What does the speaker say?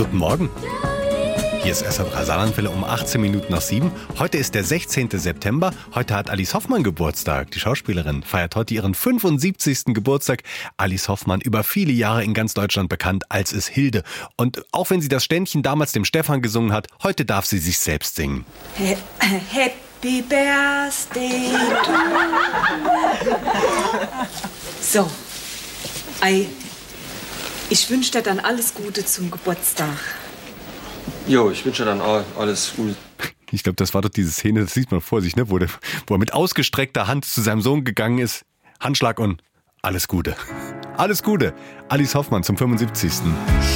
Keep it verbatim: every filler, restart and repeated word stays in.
Guten Morgen. Hier ist S R drei Saarlandwelle um achtzehn Minuten nach sieben. Heute ist der sechzehnte September. Heute hat Alice Hoffmann Geburtstag. Die Schauspielerin feiert heute ihren fünfundsiebzigsten Geburtstag. Alice Hoffmann, über viele Jahre in ganz Deutschland bekannt als Es Hilde. Und auch wenn sie das Ständchen damals dem Stefan gesungen hat, heute darf sie sich selbst singen. He- Happy Birthday to So, Ei, ich wünsche dir dann alles Gute zum Geburtstag. Jo, ich wünsche dann auch alles Gute. Ich glaube, das war doch diese Szene, das sieht man vor sich, ne? wo, der, wo er mit ausgestreckter Hand zu seinem Sohn gegangen ist. Handschlag und alles Gute. Alles Gute. Alice Hoffmann zum fünfundsiebzigsten